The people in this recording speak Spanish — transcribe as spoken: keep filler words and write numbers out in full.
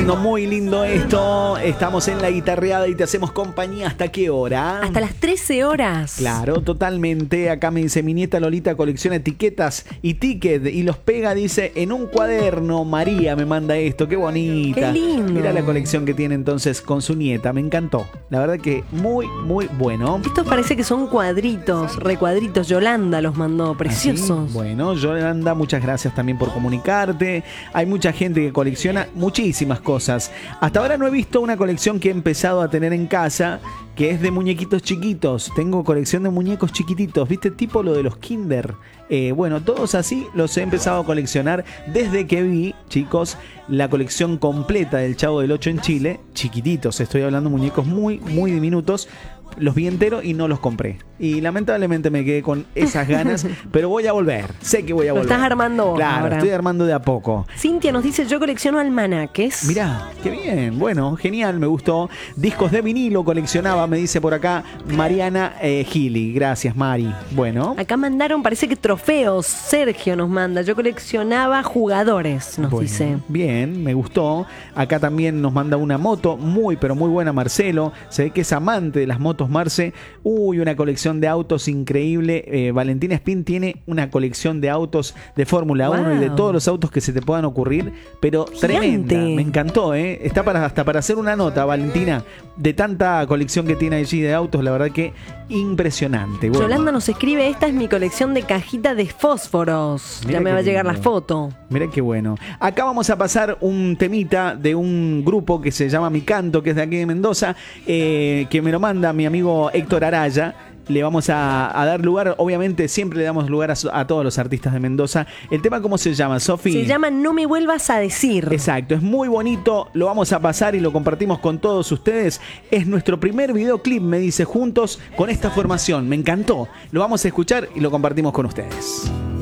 lindo, muy lindo esto. Estamos en la guitarreada y te hacemos compañía. ¿Hasta qué hora? Hasta las trece horas. Claro, totalmente. Acá me dice: mi nieta Lolita colecciona etiquetas y ticket y los pega, dice, en un cuaderno. María me manda esto, qué bonita. Qué lindo. Mira la colección que tiene entonces con su nieta, me encantó. La verdad que muy, muy bueno. Estos parece que son cuadritos, recuadritos. Yolanda los mandó, preciosos. ¿Ah, sí? Bueno, Yolanda, muchas gracias también por comunicarte. Hay mucha gente que colecciona muchísimas cosas. Hasta ahora no he visto una colección que he empezado a tener en casa, que es de muñequitos chiquitos. Tengo colección de muñecos chiquititos, ¿viste? Tipo lo de los Kinder. Eh, bueno, todos así los he empezado a coleccionar desde que vi, chicos, la colección completa del Chavo del Ocho en Chile. Chiquititos, estoy hablando de muñecos muy, muy diminutos. Los vi enteros y no los compré. Y lamentablemente me quedé con esas ganas, pero voy a volver. Sé que voy a volver. Lo estás armando vos. Claro, ahora. estoy armando de a poco. Cintia nos dice: yo colecciono almanaques. Mirá, qué bien. Bueno, genial, me gustó. Discos de vinilo coleccionaba, me dice por acá Mariana eh, Gili. Gracias, Mari. Bueno. Acá mandaron, parece que trofeos. Sergio nos manda: yo coleccionaba jugadores, nos Bueno, dice. Bien, me gustó. Acá también nos manda una moto muy, pero muy buena, Marcelo. Se ve que es amante de las motos, Marce. Uy, una colección de autos increíble. Eh, Valentina Spin tiene una colección de autos de Fórmula Wow. uno y de todos los autos que se te puedan ocurrir, pero Gigante. tremenda. Me encantó, ¿eh? Está para, hasta para hacer una nota, Valentina, de tanta colección que tiene allí de autos. La verdad que impresionante. Bueno. Yolanda nos escribe: esta es mi colección de cajita de fósforos. Mirá ya me qué va a llegar lindo. la foto. Mirá qué bueno. Acá vamos a pasar un temita de un grupo que se llama Mi Canto, que es de aquí de Mendoza, eh, que me lo manda mi amigo Héctor Araya. Le vamos a, a dar lugar, obviamente siempre le damos lugar a, a todos los artistas de Mendoza. ¿El tema cómo se llama, Sofi? Se llama No me vuelvas a decir. Exacto, es muy bonito, lo vamos a pasar y lo compartimos con todos ustedes. Es nuestro primer videoclip, me dice, juntos con esta formación. Me encantó, lo vamos a escuchar y lo compartimos con ustedes.